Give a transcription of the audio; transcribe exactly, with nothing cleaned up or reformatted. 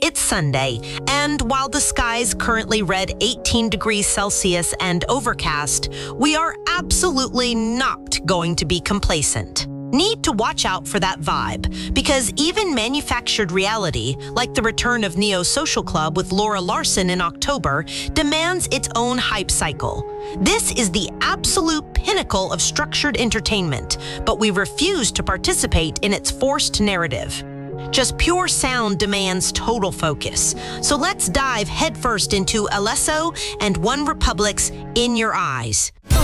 It's Sunday, and while the skies currently read eighteen degrees Celsius and overcast, we are absolutely not going to be complacent. Need to watch out for that vibe, because even manufactured reality, like the return of Neo Social Club with Laura Larson in October, demands its own hype cycle. This is the absolute pinnacle of structured entertainment, but we refuse to participate in its forced narrative. Just pure sound demands total focus. So let's dive headfirst into Alesso and OneRepublic's In Your Eyes.